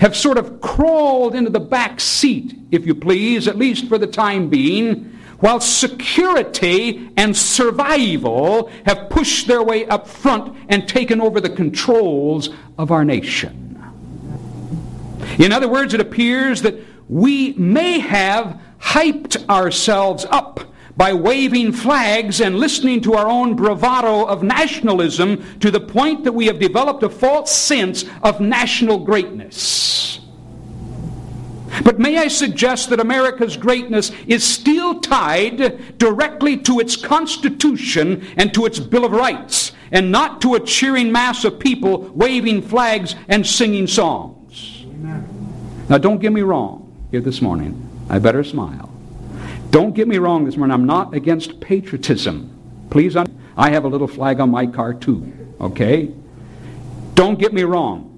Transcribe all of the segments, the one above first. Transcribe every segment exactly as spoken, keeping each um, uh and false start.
have sort of crawled into the back seat, if you please, at least for the time being, while security and survival have pushed their way up front and taken over the controls of our nation. In other words, it appears that we may have hyped ourselves up by waving flags and listening to our own bravado of nationalism to the point that we have developed a false sense of national greatness. But may I suggest that America's greatness is still tied directly to its Constitution and to its Bill of Rights, and not to a cheering mass of people waving flags and singing songs. Amen. Now, don't get me wrong here this morning. I better smile. Don't get me wrong this morning. I'm not against patriotism. Please, I have a little flag on my car too. Okay? Don't get me wrong.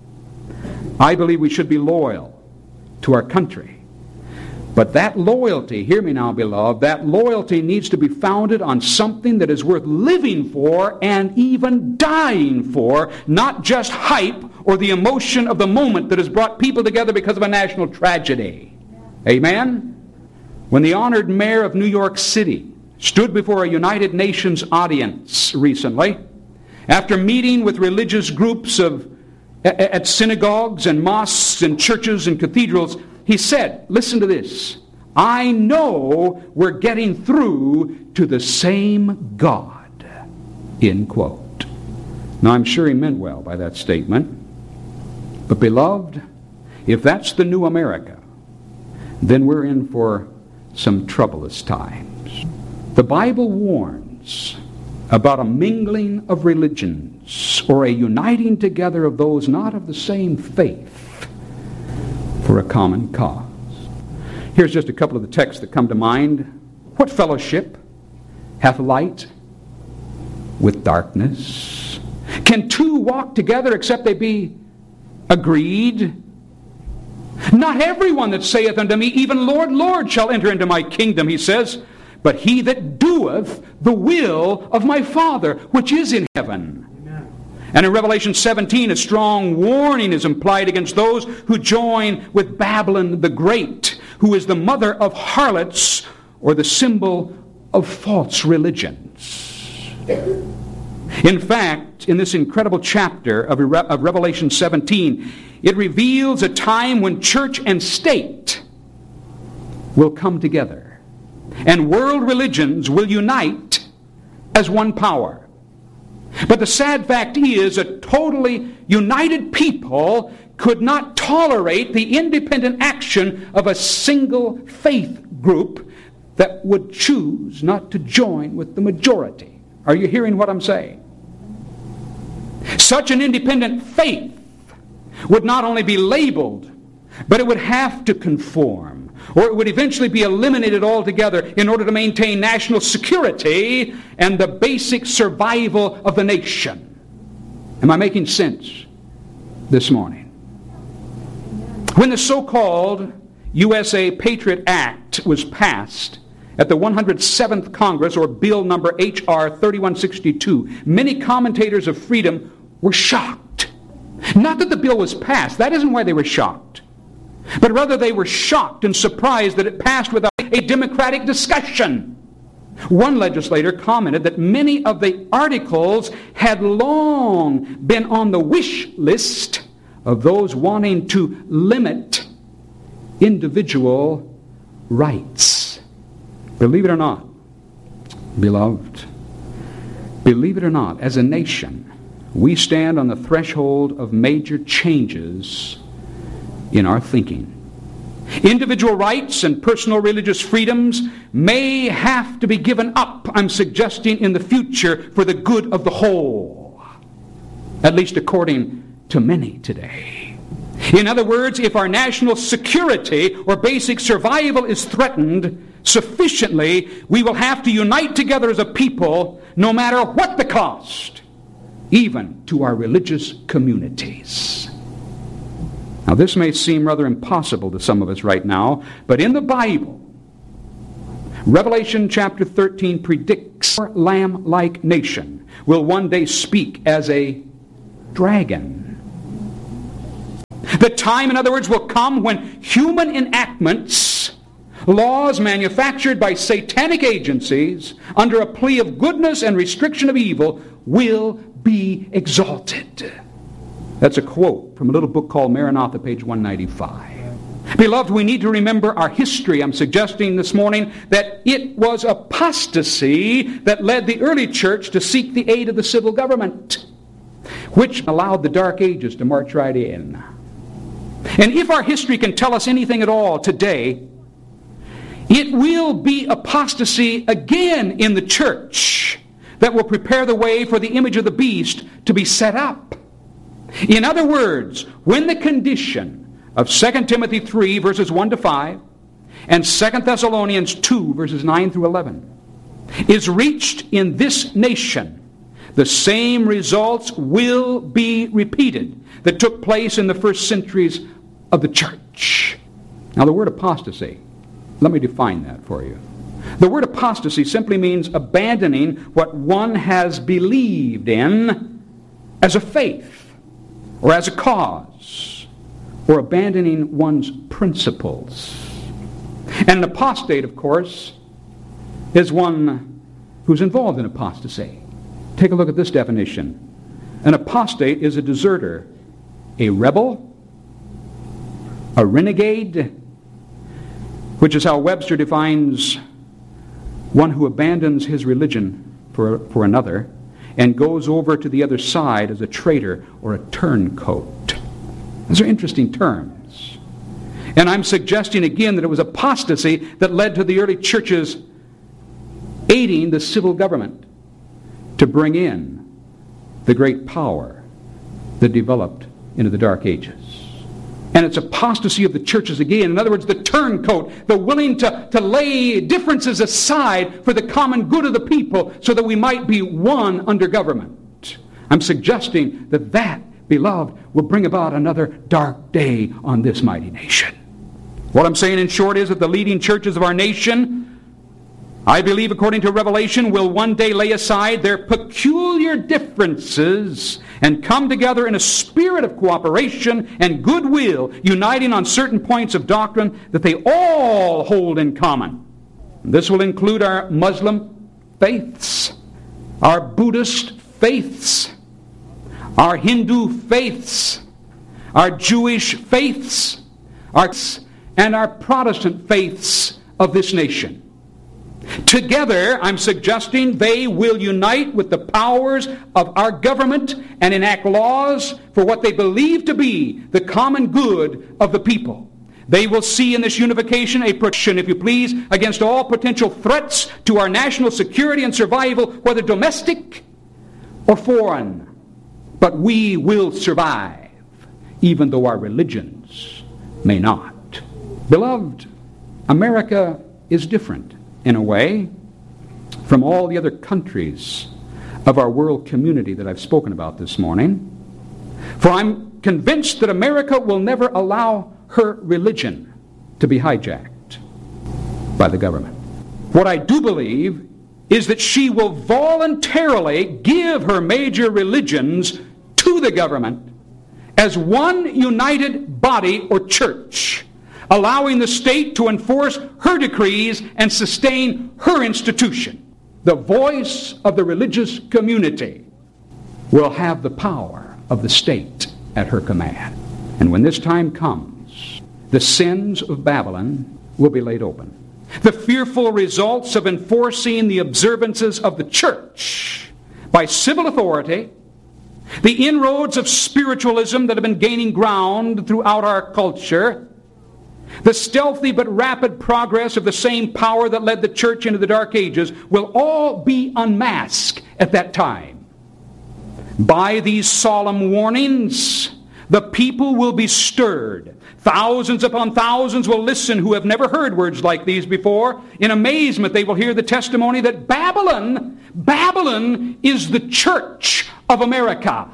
I believe we should be loyal to our country. But that loyalty, hear me now, beloved, that loyalty needs to be founded on something that is worth living for and even dying for, not just hype or the emotion of the moment that has brought people together because of a national tragedy. Amen? When the honored mayor of New York City stood before a United Nations audience recently, after meeting with religious groups of at synagogues and mosques and churches and cathedrals, he said, listen to this, I know we're getting through to the same God, end quote. Now, I'm sure he meant well by that statement. But beloved, if that's the new America, then we're in for some troublous times. The Bible warns about a mingling of religions or a uniting together of those not of the same faith for a common cause. Here's just a couple of the texts that come to mind. What fellowship hath light with darkness? Can two walk together except they be agreed? Not everyone that saith unto me, even Lord, Lord, shall enter into my kingdom, he says, but he that doeth the will of my Father, which is in heaven. Amen. And in Revelation seventeen, a strong warning is implied against those who join with Babylon the Great, who is the mother of harlots, or the symbol of false religions. In fact, in this incredible chapter of Revelation seventeen, it reveals a time when church and state will come together, and world religions will unite as one power. But the sad fact is, a totally united people could not tolerate the independent action of a single faith group that would choose not to join with the majority. Are you hearing what I'm saying? Such an independent faith would not only be labeled, but it would have to conform, or it would eventually be eliminated altogether in order to maintain national security and the basic survival of the nation. Am I making sense this morning? When the so-called U S A Patriot Act was passed at the one hundred seventh Congress, or Bill number H R thirty-one sixty-two, many commentators of freedom were shocked. Not that the bill was passed. That isn't why they were shocked. But rather they were shocked and surprised that it passed without a democratic discussion. One legislator commented that many of the articles had long been on the wish list of those wanting to limit individual rights. Believe it or not, beloved, believe it or not, as a nation, we stand on the threshold of major changes in our thinking. Individual rights and personal religious freedoms may have to be given up, I'm suggesting, in the future for the good of the whole, at least according to many today. In other words, if our national security or basic survival is threatened sufficiently, we will have to unite together as a people, no matter what the cost, even to our religious communities. Now, this may seem rather impossible to some of us right now, but in the Bible, Revelation chapter thirteen predicts our lamb-like nation will one day speak as a dragon. The time, in other words, will come when human enactments, laws manufactured by satanic agencies under a plea of goodness and restriction of evil, will be exalted. That's a quote from a little book called Maranatha, page one ninety-five. Beloved, we need to remember our history. I'm suggesting this morning that it was apostasy that led the early church to seek the aid of the civil government, which allowed the Dark Ages to march right in. And if our history can tell us anything at all today, it will be apostasy again in the church that will prepare the way for the image of the beast to be set up. In other words, when the condition of Second Timothy three, verses one to five, and Second Thessalonians two, verses nine through eleven, is reached in this nation, the same results will be repeated that took place in the first centuries of the church. Now, the word apostasy, let me define that for you. The word apostasy simply means abandoning what one has believed in as a faith or as a cause, or abandoning one's principles. And an apostate, of course, is one who's involved in apostasy. Take a look at this definition. An apostate is a deserter, a rebel, a renegade, which is how Webster defines one who abandons his religion for, for another and goes over to the other side as a traitor or a turncoat. Those are interesting terms. And I'm suggesting again that it was apostasy that led to the early churches aiding the civil government to bring in the great power that developed into the Dark Ages. And it's apostasy of the churches again. In other words, the turncoat, the willing to, to lay differences aside for the common good of the people so that we might be one under government. I'm suggesting that that, beloved, will bring about another dark day on this mighty nation. What I'm saying in short is that the leading churches of our nation, I believe according to Revelation, will one day lay aside their peculiar differences and come together in a spirit of cooperation and goodwill, uniting on certain points of doctrine that they all hold in common. This will include our Muslim faiths, our Buddhist faiths, our Hindu faiths, our Jewish faiths, our, and our Protestant faiths of this nation. Together, I'm suggesting they will unite with the powers of our government and enact laws for what they believe to be the common good of the people. They will see in this unification a protection, if you please, against all potential threats to our national security and survival, whether domestic or foreign. But we will survive, even though our religions may not. Beloved, America is different, in a way, from all the other countries of our world community that I've spoken about this morning. For I'm convinced that America will never allow her religion to be hijacked by the government. What I do believe is that she will voluntarily give her major religions to the government as one united body or church, allowing the state to enforce her decrees and sustain her institution. The voice of the religious community will have the power of the state at her command. And when this time comes, the sins of Babylon will be laid open. The fearful results of enforcing the observances of the church by civil authority, the inroads of spiritualism that have been gaining ground throughout our culture, the stealthy but rapid progress of the same power that led the church into the Dark Ages will all be unmasked at that time. By these solemn warnings, the people will be stirred. Thousands upon thousands will listen who have never heard words like these before. In amazement, they will hear the testimony that Babylon, Babylon is the church of America.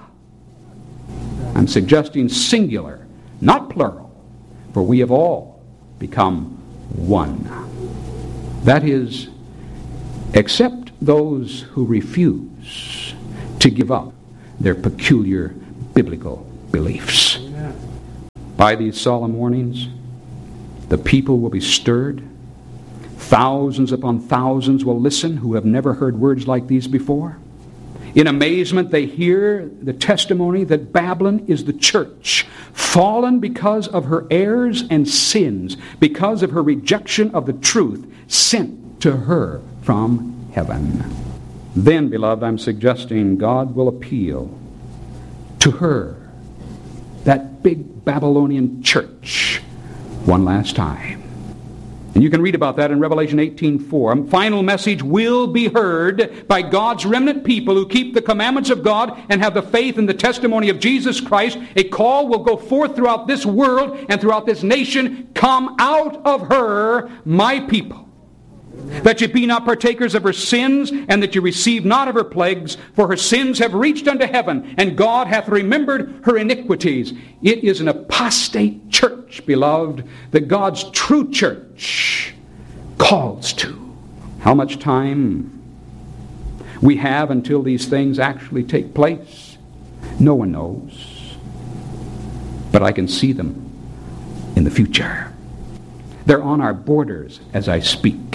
I'm suggesting singular, not plural, for we have all become one. That is, except those who refuse to give up their peculiar biblical beliefs. By these solemn warnings, the people will be stirred. Thousands upon thousands will listen who have never heard words like these before. In amazement, they hear the testimony that Babylon is the church, fallen because of her errors and sins, because of her rejection of the truth sent to her from heaven. Then, beloved, I'm suggesting God will appeal to her, that big Babylonian church, one last time. And you can read about that in Revelation eighteen four. A final message will be heard by God's remnant people who keep the commandments of God and have the faith and the testimony of Jesus Christ. A call will go forth throughout this world and throughout this nation. Come out of her, my people, that ye be not partakers of her sins, and that ye receive not of her plagues, for her sins have reached unto heaven, and God hath remembered her iniquities. It is an apostate church, beloved, that God's true church calls to. How much time we have until these things actually take place, no one knows. But I can see them in the future. They're on our borders as I speak.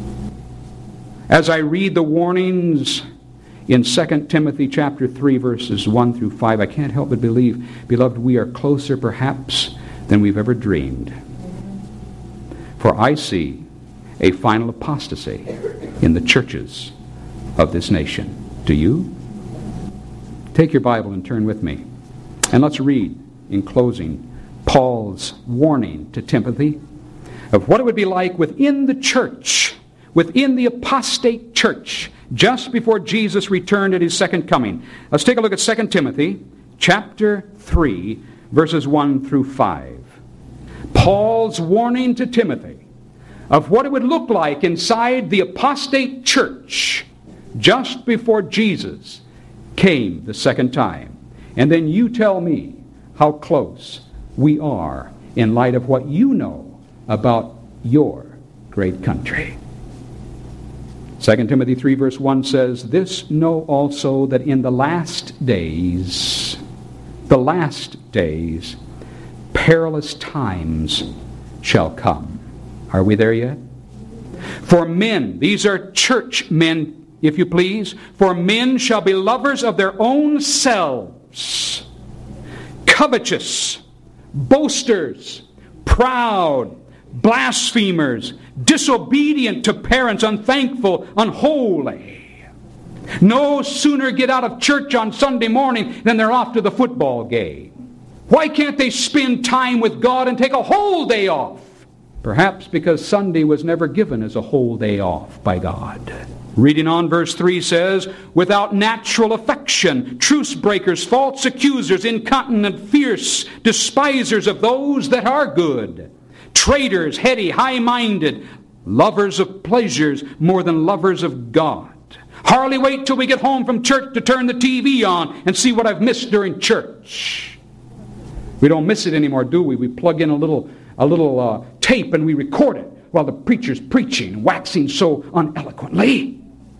As I read the warnings in Second Timothy chapter three, verses one through five, I can't help but believe, beloved, we are closer perhaps than we've ever dreamed. For I see a final apostasy in the churches of this nation. Do you? Take your Bible and turn with me. And let's read, in closing, Paul's warning to Timothy of what it would be like within the church, within the apostate church, just before Jesus returned at his second coming. Let's take a look at Second Timothy chapter three, verses one through five. Paul's warning to Timothy of what it would look like inside the apostate church just before Jesus came the second time. And then you tell me how close we are in light of what you know about your great country. Second Timothy three verse one says, "This know also, that in the last days, the last days, perilous times shall come." Are we there yet? For men, these are church men, if you please, for men shall be lovers of their own selves, covetous, boasters, proud, blasphemers, disobedient to parents, unthankful, unholy. No sooner get out of church on Sunday morning than they're off to the football game. Why can't they spend time with God and take a whole day off? Perhaps because Sunday was never given as a whole day off by God. Reading on, verse three says, "Without natural affection, truce breakers, false accusers, incontinent, fierce, despisers of those that are good, traitors, heady, high-minded, lovers of pleasures more than lovers of God. Hardly wait till we get home from church to turn the T V on and see what I've missed during church." We don't miss it anymore, do we? We plug in a little, a little uh, tape and we record it while the preacher's preaching, waxing so uneloquently.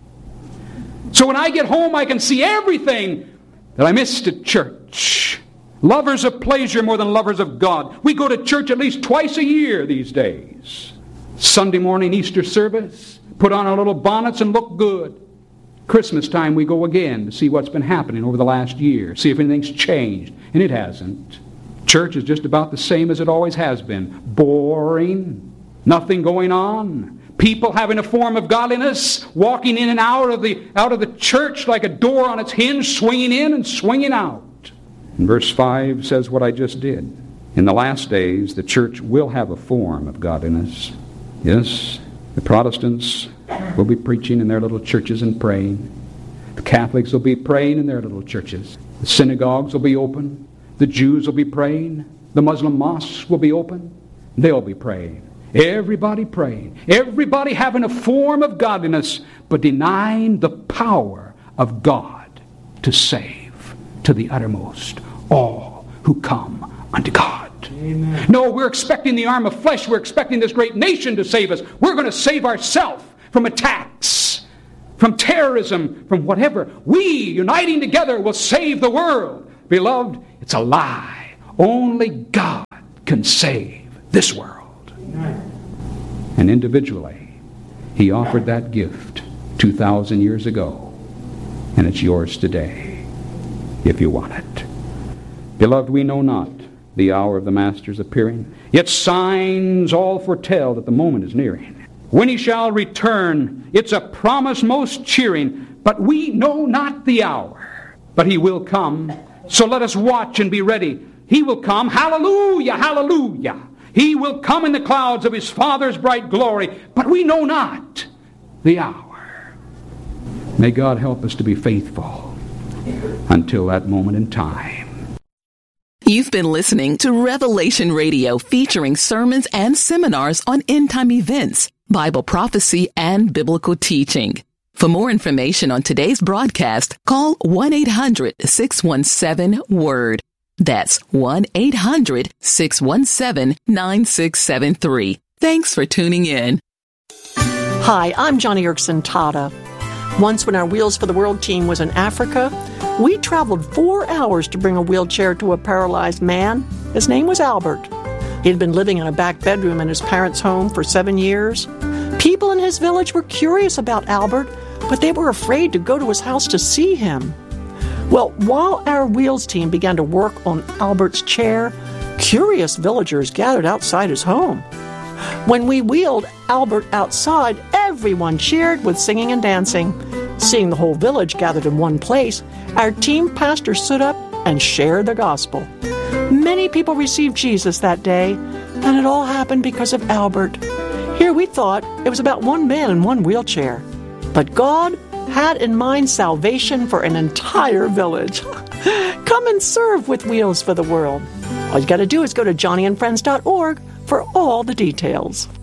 So when I get home, I can see everything that I missed at church. Lovers of pleasure more than lovers of God. We go to church at least twice a year these days. Sunday morning Easter service, put on our little bonnets and look good. Christmas time we go again to see what's been happening over the last year, see if anything's changed, and it hasn't. Church is just about the same as it always has been. Boring, nothing going on. People having a form of godliness, walking in and out of the out of the church like a door on its hinge, swinging in and swinging out. And verse five says what I just did. In the last days, the church will have a form of godliness. Yes, the Protestants will be preaching in their little churches and praying. The Catholics will be praying in their little churches. The synagogues will be open. The Jews will be praying. The Muslim mosques will be open. They'll be praying. Everybody praying. Everybody having a form of godliness, but denying the power of God to save to the uttermost all who come unto God. Amen. No, we're expecting the arm of flesh. We're expecting this great nation to save us. We're going to save ourselves from attacks, from terrorism, from whatever. We, uniting together, will save the world. Beloved, it's a lie. Only God can save this world. And individually, he offered that gift two thousand years ago, and it's yours today if you want it. Beloved, we know not the hour of the Master's appearing, yet signs all foretell that the moment is nearing. When he shall return, it's a promise most cheering, but we know not the hour. But he will come, so let us watch and be ready. He will come, hallelujah, hallelujah. He will come in the clouds of his Father's bright glory, but we know not the hour. May God help us to be faithful until that moment in time. You've been listening to Revelation Radio, featuring sermons and seminars on end-time events, Bible prophecy, and biblical teaching. For more information on today's broadcast, call one eight hundred six one seven word. That's one eight hundred six one seven nine six seven three. Thanks for tuning in. Hi, I'm Johnny Erickson Tata. Once when our Wheels for the World team was in Africa, we traveled four hours to bring a wheelchair to a paralyzed man. His name was Albert. He had been living in a back bedroom in his parents' home for seven years. People in his village were curious about Albert, but they were afraid to go to his house to see him. Well, while our Wheels team began to work on Albert's chair, curious villagers gathered outside his home. When we wheeled Albert outside, everyone cheered with singing and dancing. Seeing the whole village gathered in one place, our team pastor stood up and shared the gospel. Many people received Jesus that day, and it all happened because of Albert. Here we thought it was about one man in one wheelchair, but God had in mind salvation for an entire village. Come and serve with Wheels for the World. All you got to do is go to johnny and friends dot org for all the details.